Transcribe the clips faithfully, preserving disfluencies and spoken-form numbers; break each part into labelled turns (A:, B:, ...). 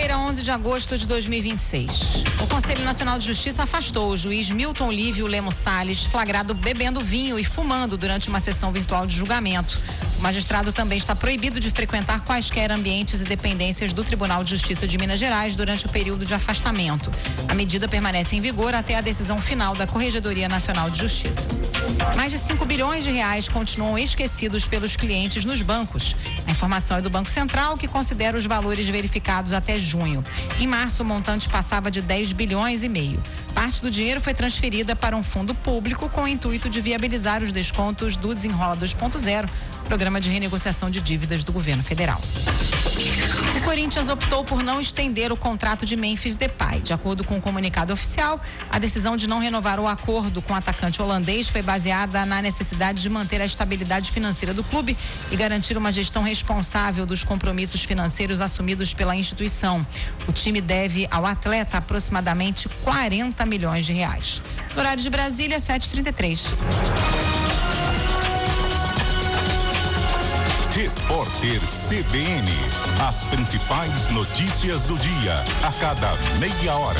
A: Quarta-feira, onze de agosto de dois mil e vinte e seis. O Conselho Nacional de Justiça afastou o juiz Milton Lívio Lemos Salles, flagrado bebendo vinho e fumando durante uma sessão virtual de julgamento. O magistrado também está proibido de frequentar quaisquer ambientes e dependências do Tribunal de Justiça de Minas Gerais durante o período de afastamento. A medida permanece em vigor até a decisão final da Corregedoria Nacional de Justiça. Mais de cinco bilhões de reais continuam esquecidos pelos clientes nos bancos. A informação é do Banco Central, que considera os valores verificados até junho. Em março, o montante passava de dez bilhões e meio. Parte do dinheiro foi transferida para um fundo público com o intuito de viabilizar os descontos do Desenrola dois ponto zero, programa de renegociação de dívidas do governo federal. O Corinthians optou por não estender o contrato de Memphis Depay. De acordo com o comunicado oficial, a decisão de não renovar o acordo com o atacante holandês foi baseada na necessidade de manter a estabilidade financeira do clube e garantir uma gestão responsável dos compromissos financeiros assumidos pela instituição. O time deve ao atleta aproximadamente quarenta milhões de reais. No horário de Brasília, sete e trinta e três.
B: Repórter C B N. As principais notícias do dia, a cada meia hora.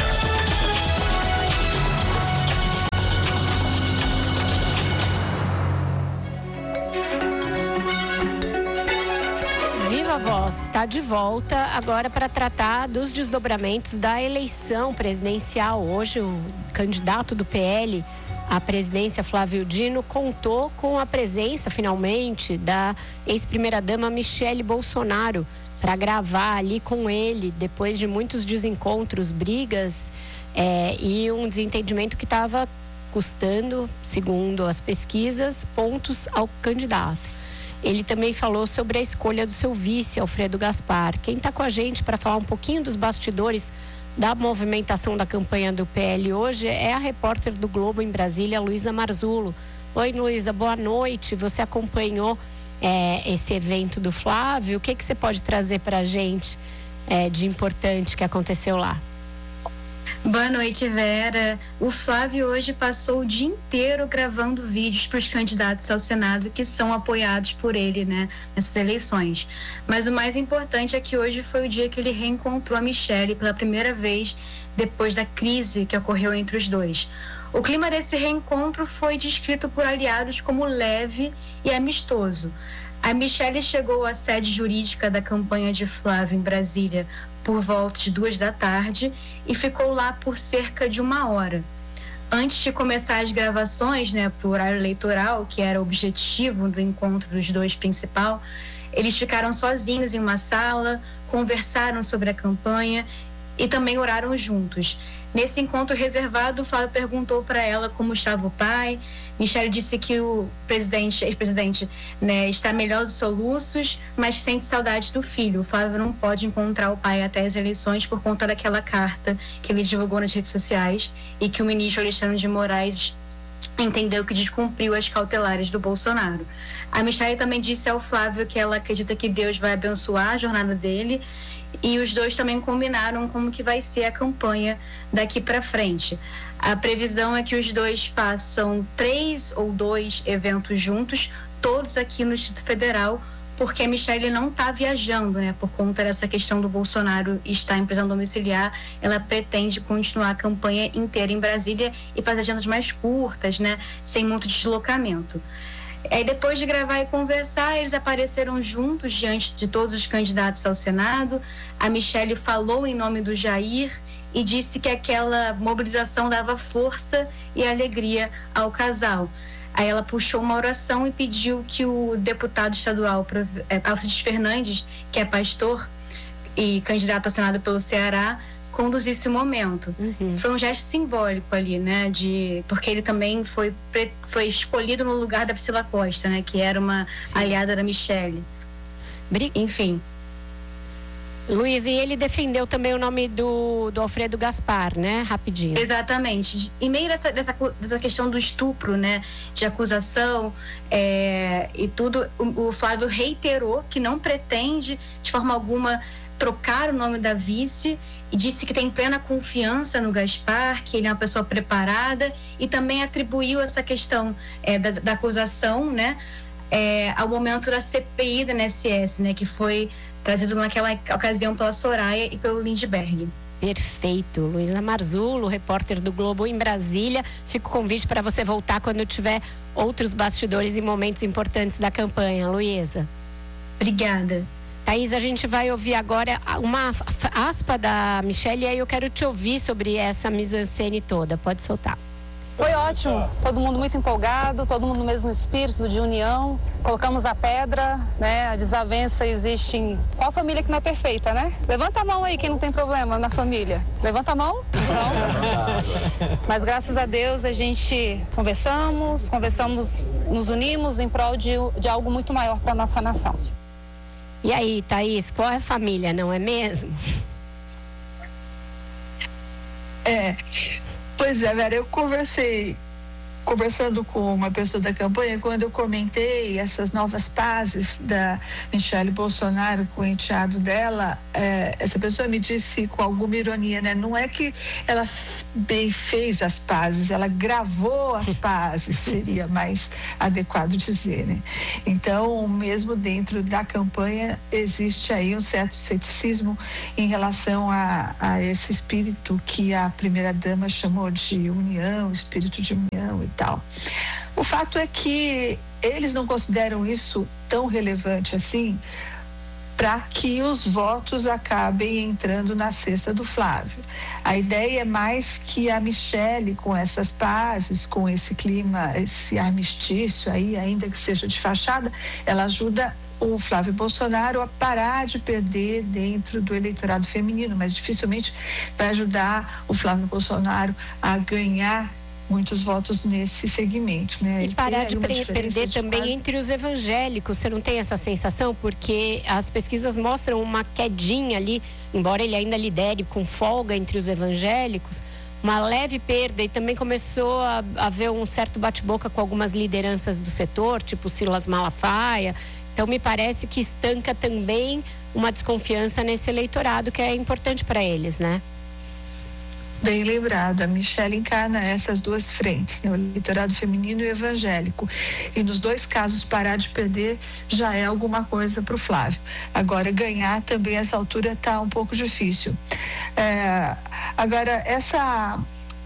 C: Viva Voz está de volta agora para tratar dos desdobramentos da eleição presidencial. Hoje, o candidato do P L à presidência, Flávio Dino, contou com a presença, finalmente, da ex-primeira-dama Michele Bolsonaro para gravar ali com ele, depois de muitos desencontros, brigas é, e um desentendimento que estava custando, segundo as pesquisas, pontos ao candidato. Ele também falou sobre a escolha do seu vice, Alfredo Gaspar. Quem está com a gente para falar um pouquinho dos bastidores da movimentação da campanha do P L hoje é a repórter do Globo em Brasília, Luísa Marzullo. Oi, Luísa, boa noite. Você acompanhou é, esse evento do Flávio. O que, que você pode trazer para a gente é, de importante que aconteceu lá?
D: Boa noite, Vera. O Flávio hoje passou o dia inteiro gravando vídeos para os candidatos ao Senado que são apoiados por ele, né, nessas eleições. Mas o mais importante é que hoje foi o dia que ele reencontrou a Michele pela primeira vez depois da crise que ocorreu entre os dois. O clima desse reencontro foi descrito por aliados como leve e amistoso. A Michele chegou à sede jurídica da campanha de Flávio em Brasília por volta de duas da tarde e ficou lá por cerca de uma hora. Antes de começar as gravações, né, para o horário eleitoral, que era o objetivo do encontro dos dois principal, eles ficaram sozinhos em uma sala, conversaram sobre a campanha e também oraram juntos. Nesse encontro reservado, o Flávio perguntou para ela como estava o pai. Michele disse que o presidente, ex-presidente, né, está melhor dos soluços, mas sente saudade do filho. O Flávio não pode encontrar o pai até as eleições por conta daquela carta que ele divulgou nas redes sociais e que o ministro Alexandre de Moraes entendeu que descumpriu as cautelares do Bolsonaro. A Michele também disse ao Flávio que ela acredita que Deus vai abençoar a jornada dele e os dois também combinaram como que vai ser a campanha daqui para frente. A previsão é que os dois façam três ou dois eventos juntos, todos aqui no Distrito Federal, porque a Michele não está viajando, né? Por conta dessa questão do Bolsonaro estar em prisão domiciliar, ela pretende continuar a campanha inteira em Brasília e fazer agendas mais curtas, né? Sem muito deslocamento. Aí, depois de gravar e conversar, eles apareceram juntos diante de todos os candidatos ao Senado. A Michele falou em nome do Jair e disse que aquela mobilização dava força e alegria ao casal. Aí ela puxou uma oração e pediu que o deputado estadual Alcides Fernandes, que é pastor e candidato ao Senado pelo Ceará, conduzisse o momento. Uhum. Foi um gesto simbólico ali, né? De, porque ele também foi, foi escolhido no lugar da Priscila Costa, né? Que era uma Sim. aliada da Michele.
C: Bri...
D: Enfim.
C: Luiz, e ele defendeu também o nome do, do Alfredo Gaspar, né? Rapidinho.
D: Exatamente. Em meio dessa, dessa, dessa questão do estupro, né? De acusação é, e tudo, o, o Flávio reiterou que não pretende, de forma alguma, trocar o nome da vice e disse que tem plena confiança no Gaspar, que ele é uma pessoa preparada e também atribuiu essa questão é, da, da acusação, né? É, ao momento da C P I da I N S S, né? Que foi trazido naquela ocasião pela Soraya e pelo Lindbergh.
C: Perfeito. Luísa Marzullo, repórter do Globo em Brasília. Fica o convite para você voltar quando tiver outros bastidores e momentos importantes da campanha. Luísa.
D: Obrigada.
C: Thaís, a gente vai ouvir agora uma aspa da Michelle e aí eu quero te ouvir sobre essa mise-en-scène toda. Pode soltar.
E: Foi ótimo, todo mundo muito empolgado, todo mundo no mesmo espírito de união. Colocamos a pedra, né? A desavença existe em... Qual família que não é perfeita, né? Levanta a mão aí quem não tem problema na família. Levanta a mão? Então... Mas graças a Deus a gente conversamos, conversamos, nos unimos em prol de, de algo muito maior para a nossa nação.
C: E aí, Thaís, qual é a família, não é mesmo?
F: É... Pois é, Vera, eu conversei, conversando com uma pessoa da campanha, quando eu comentei essas novas pazes da Michelle Bolsonaro com o enteado dela, é, essa pessoa me disse com alguma ironia, né? Não é que ela bem fez as pazes, ela gravou as pazes, seria mais adequado dizer, né? Então, mesmo dentro da campanha, existe aí um certo ceticismo em relação a, a esse espírito que a primeira-dama chamou de união, espírito de união e tal. O fato é que eles não consideram isso tão relevante assim para que os votos acabem entrando na cesta do Flávio. A ideia é mais que a Michelle, com essas pazes, com esse clima, esse armistício aí, ainda que seja de fachada, ela ajuda o Flávio Bolsonaro a parar de perder dentro do eleitorado feminino, mas dificilmente vai ajudar o Flávio Bolsonaro a ganhar muitos votos nesse segmento, né?
C: E parar de perder também quase... entre os evangélicos, você não tem essa sensação? Porque as pesquisas mostram uma quedinha ali, embora ele ainda lidere com folga entre os evangélicos, uma leve perda, e também começou a haver um certo bate-boca com algumas lideranças do setor, tipo Silas Malafaia. Então me parece que estanca também uma desconfiança nesse eleitorado que é importante para eles, né?
F: Bem lembrado, a Michelle encarna essas duas frentes, né? O eleitorado feminino e o evangélico. E nos dois casos, parar de perder já é alguma coisa para o Flávio. Agora, ganhar também, essa altura, está um pouco difícil. É, agora, essa...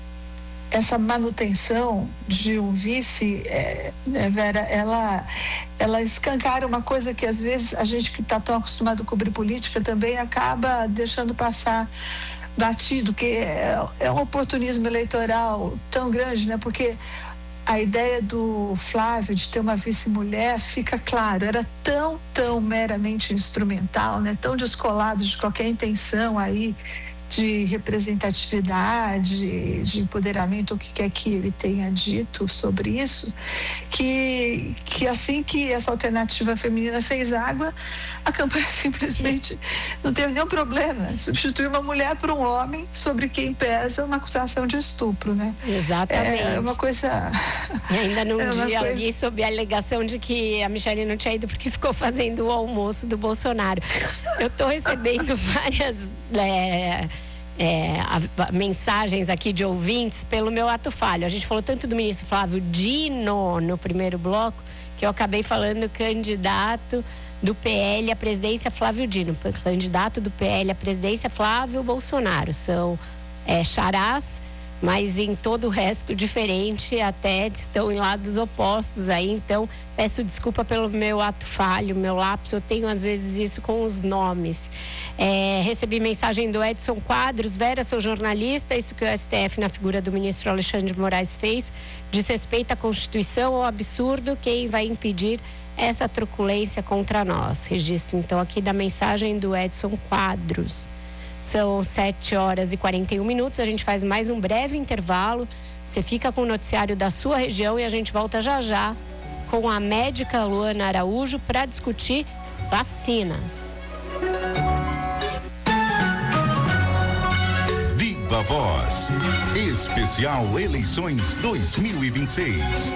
F: essa manutenção de um vice, é, né, Vera, ela, ela escancara uma coisa que às vezes a gente que está tão acostumado a cobrir política também acaba deixando passar batido, que é, é um oportunismo eleitoral tão grande, né? Porque a ideia do Flávio de ter uma vice-mulher fica claro, era tão, tão meramente instrumental, né? Tão descolado de qualquer intenção aí de representatividade, de empoderamento, o que quer que ele tenha dito sobre isso, que, que assim que essa alternativa feminina fez água, a campanha simplesmente não teve nenhum problema. Substituiu uma mulher por um homem sobre quem pesa uma acusação de estupro, né?
C: Exatamente.
F: É uma coisa...
C: E ainda num
F: é
C: dia
F: coisa...
C: ali sob a alegação de que a Michelle não tinha ido porque ficou fazendo o almoço do Bolsonaro. Eu estou recebendo várias... É... É, a, a, mensagens aqui de ouvintes pelo meu ato falho. A gente falou tanto do ministro Flávio Dino no primeiro bloco, que eu acabei falando candidato do P L à presidência Flávio Dino, candidato do P L à presidência Flávio Bolsonaro. São é, charás, mas em todo o resto diferente, até estão em lados opostos aí. Então, peço desculpa pelo meu ato falho, meu lapso. Eu tenho às vezes isso com os nomes. É, recebi mensagem do Edson Quadros: Vera, sou jornalista, isso que o S T F na figura do ministro Alexandre de Moraes fez desrespeita à Constituição ou absurdo, quem vai impedir essa truculência contra nós? Registro então aqui da mensagem do Edson Quadros. São sete horas e quarenta e um minutos, a gente faz mais um breve intervalo, você fica com o noticiário da sua região e a gente volta já já com a médica Luana Araújo para discutir vacinas.
B: Viva Voz, especial Eleições dois mil e vinte e seis.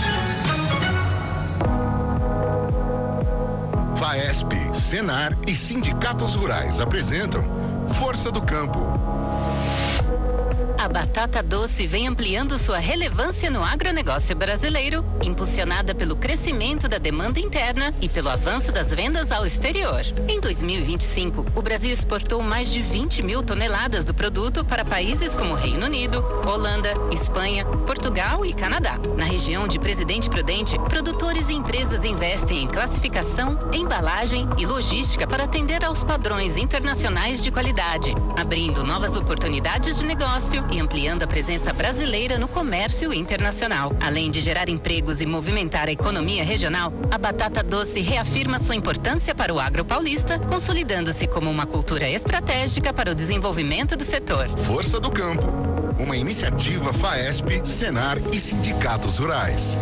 B: Faesp, Senar e sindicatos rurais apresentam Força do Campo.
G: A batata doce vem ampliando sua relevância no agronegócio brasileiro, impulsionada pelo crescimento da demanda interna e pelo avanço das vendas ao exterior. Em dois mil e vinte e cinco, o Brasil exportou mais de vinte mil toneladas do produto para países como Reino Unido, Holanda, Espanha, Portugal e Canadá. Na região de Presidente Prudente, produtores e empresas investem em classificação, embalagem e logística para atender aos padrões internacionais de qualidade, abrindo novas oportunidades de negócio e ampliando a presença brasileira no comércio internacional. Além de gerar empregos e movimentar a economia regional, a batata doce reafirma sua importância para o agro paulista, consolidando-se como uma cultura estratégica para o desenvolvimento do setor.
B: Força do Campo, uma iniciativa FAESP, Senar e sindicatos rurais.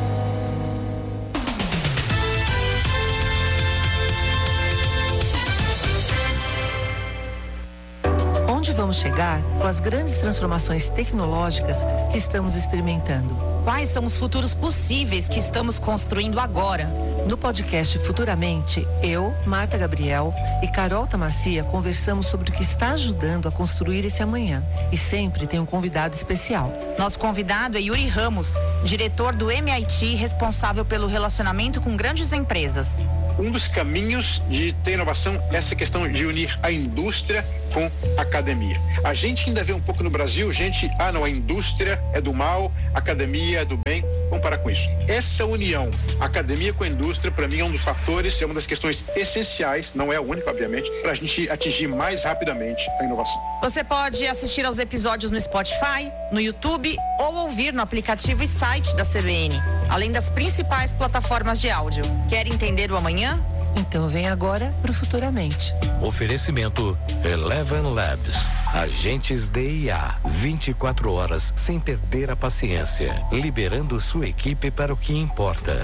H: Onde vamos chegar com as grandes transformações tecnológicas que estamos experimentando?
A: Quais são os futuros possíveis que estamos construindo agora?
H: No podcast Futuramente, eu, Marta Gabriel e Carol Tamacia conversamos sobre o que está ajudando a construir esse amanhã. E sempre tem um convidado especial.
A: Nosso convidado é Yuri Ramos, diretor do M I T, responsável pelo relacionamento com grandes empresas.
I: Um dos caminhos de ter inovação é essa questão de unir a indústria com a academia. A gente ainda vê um pouco no Brasil, gente, ah não, a indústria é do mal, a academia é do bem. Vamos parar com isso. Essa união, academia com a indústria, para mim é um dos fatores, é uma das questões essenciais, não é a única, obviamente, para a gente atingir mais rapidamente a inovação.
A: Você pode assistir aos episódios no Spotify, no YouTube ou ouvir no aplicativo e site da C B N, além das principais plataformas de áudio. Quer entender o amanhã?
H: Então vem agora pro Futuramente.
J: Oferecimento Eleven Labs. Agentes D I A. vinte e quatro horas sem perder a paciência. Liberando sua equipe para o que importa.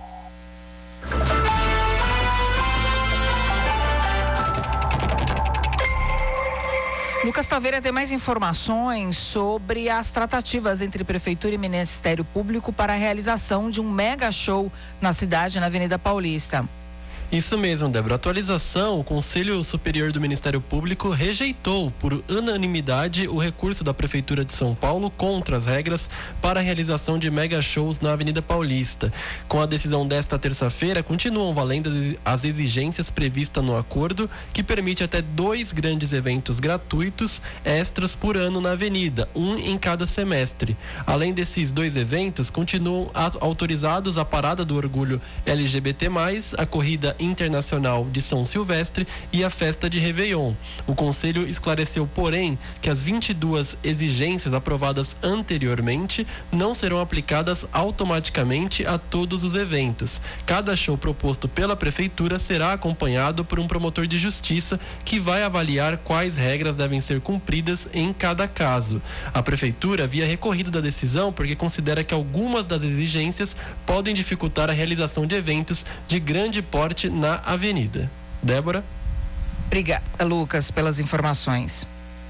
K: Lucas Taveira tem mais informações sobre as tratativas entre Prefeitura e Ministério Público para a realização de um mega show na cidade, na Avenida Paulista.
L: Isso mesmo, Débora. Atualização, o Conselho Superior do Ministério Público rejeitou por unanimidade o recurso da Prefeitura de São Paulo contra as regras para a realização de mega shows na Avenida Paulista. Com a decisão desta terça-feira, continuam valendo as exigências previstas no acordo, que permite até dois grandes eventos gratuitos extras por ano na Avenida, um em cada semestre. Além desses dois eventos, continuam autorizados a Parada do Orgulho L G B T mais, a Corrida Internacional de São Silvestre e a festa de Réveillon. O Conselho esclareceu, porém, que as vinte e duas exigências aprovadas anteriormente não serão aplicadas automaticamente a todos os eventos. Cada show proposto pela Prefeitura será acompanhado por um promotor de justiça que vai avaliar quais regras devem ser cumpridas em cada caso. A Prefeitura havia recorrido da decisão porque considera que algumas das exigências podem dificultar a realização de eventos de grande porte na avenida. Débora?
K: Obrigada, Lucas, pelas informações.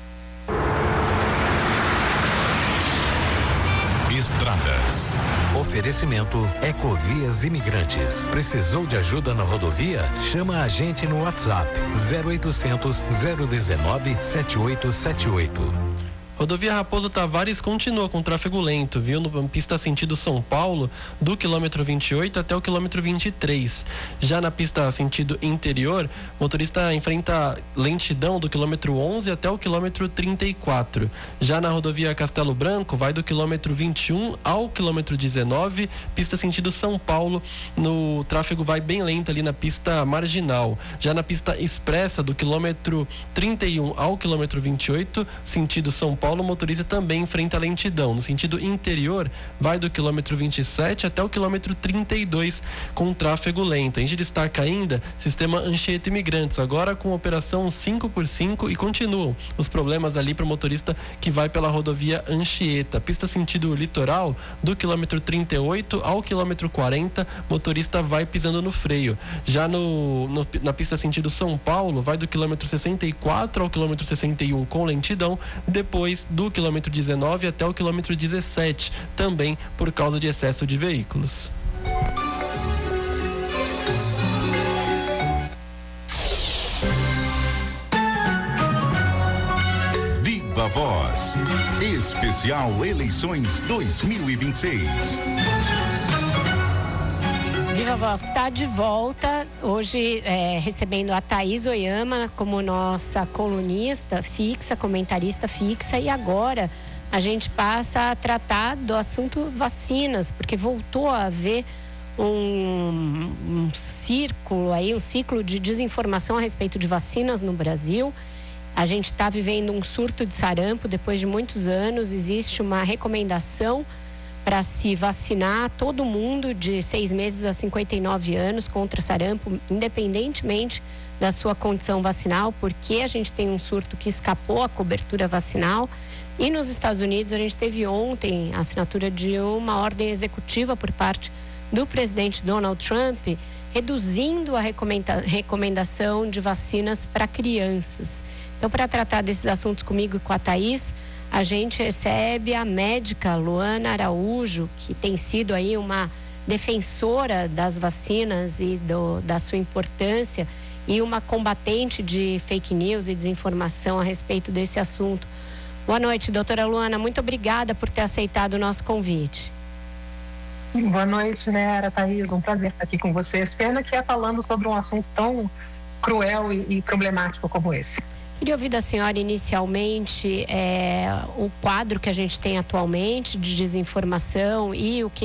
B: Estradas.
J: Oferecimento Ecovias Imigrantes. Precisou de ajuda na rodovia? Chama a gente no WhatsApp zero oitocentos, zero dezenove, setenta e oito setenta e oito.
L: Rodovia Raposo Tavares continua com tráfego lento, viu? No pista sentido São Paulo, do quilômetro vinte e oito até o quilômetro vinte e três. Já na pista sentido interior, o motorista enfrenta lentidão do quilômetro onze até o quilômetro trinta e quatro. Já na rodovia Castelo Branco, vai do quilômetro vinte e um ao quilômetro dezenove, pista sentido São Paulo, no tráfego vai bem lento ali na pista marginal. Já na pista expressa, do quilômetro trinta e um ao quilômetro vinte e oito, sentido São Paulo, o motorista também enfrenta lentidão. No sentido interior, vai do quilômetro vinte e sete até o quilômetro trinta e dois com tráfego lento. A gente destaca ainda sistema Anchieta Imigrantes, agora com operação cinco por cinco, e continuam os problemas ali para o motorista que vai pela rodovia Anchieta. Pista sentido litoral, do quilômetro trinta e oito ao quilômetro quarenta, motorista vai pisando no freio. Já no, no, na pista sentido São Paulo, vai do quilômetro sessenta e quatro ao quilômetro sessenta e um com lentidão, depois do quilômetro dezenove até o quilômetro dezessete, também por causa de excesso de veículos.
B: Viva Voz. Especial Eleições dois mil e vinte e seis.
C: Viva Voz está de volta, hoje é, recebendo a Thaís Oyama como nossa colunista fixa, comentarista fixa, e agora a gente passa a tratar do assunto vacinas, porque voltou a haver um, um círculo aí, um ciclo de desinformação a respeito de vacinas no Brasil. A gente está vivendo um surto de sarampo depois de muitos anos, existe uma recomendação para se vacinar todo mundo de seis meses a cinquenta e nove anos contra sarampo, independentemente da sua condição vacinal, porque a gente tem um surto que escapou à cobertura vacinal. E nos Estados Unidos a gente teve ontem a assinatura de uma ordem executiva por parte do presidente Donald Trump, reduzindo a recomenda- recomendação de vacinas para crianças. Então, para tratar desses assuntos comigo e com a Thaís, a gente recebe a médica Luana Araújo, que tem sido aí uma defensora das vacinas e do, da sua importância, e uma combatente de fake news e desinformação a respeito desse assunto. Boa noite, doutora Luana. Muito obrigada por ter aceitado o nosso convite.
M: Boa noite, Vera, Thaís. Um prazer estar aqui com vocês. Pena que é falando sobre um assunto tão cruel e, e problemático como esse.
C: Queria ouvir da senhora inicialmente é, o quadro que a gente tem atualmente de desinformação e o que